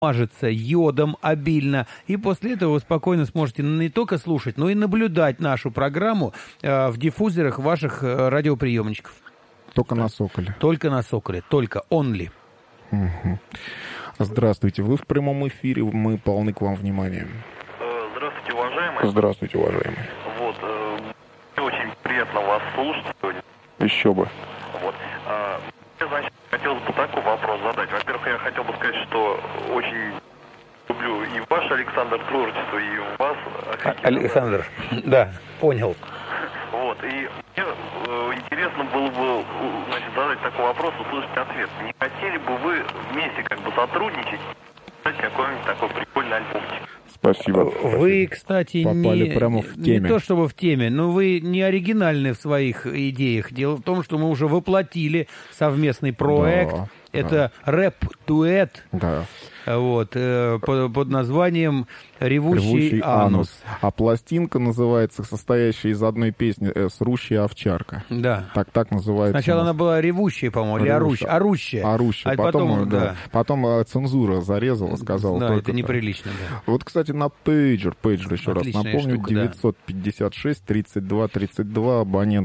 мажется йодом обильно, и после этого вы спокойно сможете не только слушать, но и наблюдать нашу программу в диффузерах ваших радиоприемничков. Только на Соколе. Только на Соколе, только only. Угу. Здравствуйте, вы в прямом эфире, мы полны к вам внимания. Здравствуйте, уважаемый. Здравствуйте, уважаемый. Вот, очень приятно вас слушать сегодня. Еще бы. Вот. Я, значит, хотелось бы такой вопрос задать. Во-первых, я хотел бы сказать, что очень люблю и ваше, Александр, творчество, и вас. Александр, да, понял. Вот, и мне интересно было бы, значит, задать такой вопрос, услышать ответ. Не хотели бы вы вместе как бы сотрудничать, какой-нибудь такой прикольный альбомчик? Спасибо. Вы, кстати, попали прямо в теме. Не то чтобы в теме, но вы не оригинальны в своих идеях. Дело в том, что мы уже воплотили совместный проект. Да, это рэп-дуэт. Да. Вот, под названием «Ревущий анус». А пластинка называется, состоящая из одной песни «Срущая овчарка». Да. Так называется. Сначала она была «Ревущая», по-моему, или «Орущая». «Орущая». Потом цензура зарезала, сказала. Да, это неприлично, да. Вот, кстати, на пейджер еще отличная раз напомню, штука, 956-32-32, абонент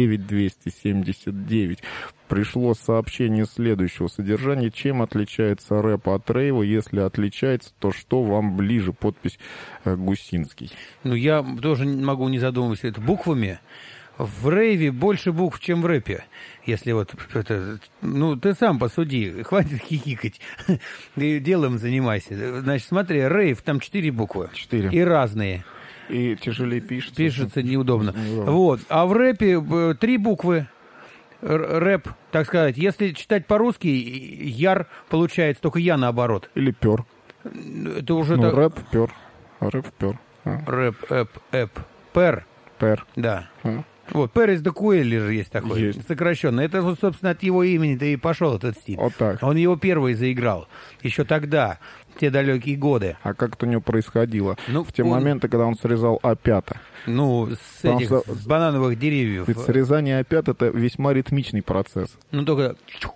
109-279. Пришло сообщение следующего содержания. Чем отличается рэп от рейва? Если отличается, то что вам ближе? Подпись Гусинский. Ну, я тоже могу не задумываться. Это буквами. В рейве больше букв, чем в рэпе. Если вот это... Ну, ты сам посуди. Хватит хихикать. Ты делом занимайся. Значит, смотри, рейв, там 4 буквы. 4. И разные. И тяжелее пишется. Пишется неудобно. Вот. А в рэпе 3 буквы. Рэп, так сказать. Если читать по-русски, яр получается, только я наоборот. Или пер. Это уже... Ну, рэп, пер. Рэп, пер. Рэп, эп. Пер. Пер. Да. Вот, Перес де Куэлли же есть такой, есть. сокращенно. Это, вот, собственно, от его имени-то и пошел этот стиль. Вот так. Он его первый заиграл. Еще тогда, в те далекие годы. А как это у него происходило? Ну, в те моменты, когда он срезал А5. Ну, с банановых деревьев. Ведь срезание А5 — это весьма ритмичный процесс. Ну, только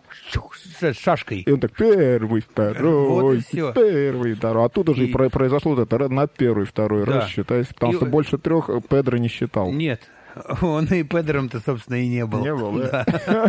с шашкой. И он так, первый, второй, вот и все. Первый, второй. А тут уже произошло вот это на первый, второй раз считается. Потому что больше 3 Педро не считал. Нет. Он и Педером-то, собственно, и не был. Не был, да?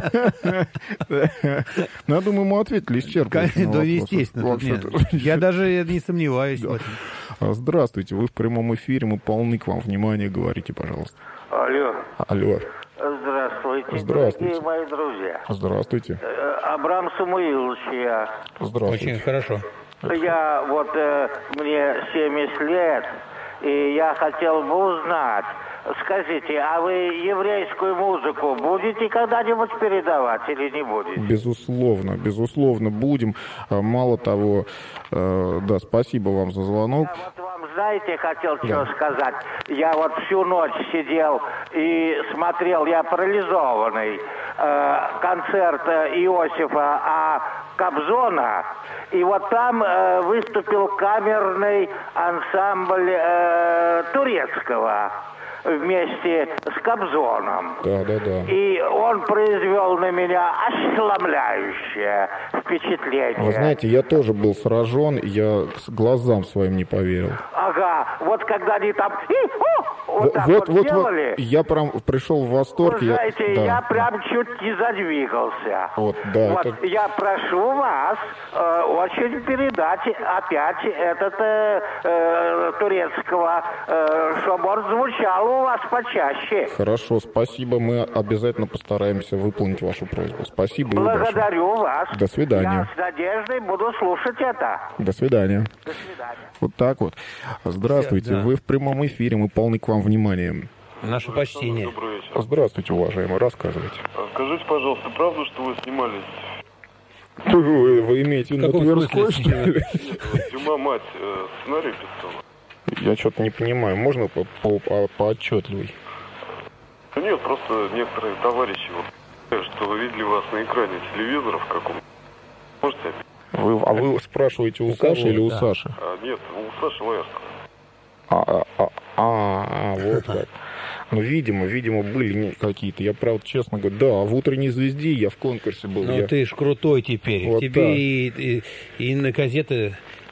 Ну, я думаю, ему ответили исчерпывающе. Да, естественно. Я даже не сомневаюсь в этом. Здравствуйте, вы в прямом эфире, мы полны к вам внимания, говорите, пожалуйста. Алло. Здравствуйте. Дорогие мои друзья. Здравствуйте. Абрам Самуилович я. Здравствуйте. Очень хорошо. Я мне 70 лет, и я хотел бы узнать, скажите, а вы еврейскую музыку будете когда-нибудь передавать или не будете? Безусловно, будем. Мало того, да, спасибо вам за звонок. Я вот вам, знаете, хотел что сказать. Я вот всю ночь сидел и смотрел, я парализованный, концерт Иосифа Кобзона. И вот там выступил камерный ансамбль турецкого вместе с Кобзоном. Да. И он произвел на меня ошеломляющее впечатление. Вы знаете, я тоже был сражен, я глазам своим не поверил. Ага, вот когда они там вот делали. Я прям пришел в восторг. Вы знаете, я прям чуть не задвигался. Вот, да. Вот, это... Я прошу вас очень передать опять этот турецкого, чтобы он звучал у вас почаще. Хорошо, спасибо. Мы обязательно постараемся выполнить вашу просьбу. Спасибо. Благодарю вас. До свидания. Я с надеждой буду слушать это. До свидания. До свидания. Вот так вот. Здравствуйте. Да. Вы в прямом эфире. Мы полны к вам внимания. Наше почтение. Добрый вечер. Здравствуйте, уважаемый. Рассказывайте. Скажите, пожалуйста, правда, что вы снимались? Вы имеете в виду Тверской, что ли? Дюма мать сценарий писала. Я что-то не понимаю. Можно поотчетливей? Нет, просто некоторые товарищи что вы видели вас на экране телевизора в каком-то. Можете опять? Вы спрашиваете у Саши или у Саши? Нет, у Саши Лаевского. Вот как. Ну, видимо, были какие-то. Я, правда, честно говорю, да, в «Утренней звезде» я в конкурсе был. Ну, ты ж крутой теперь. Вот тебе и на газеты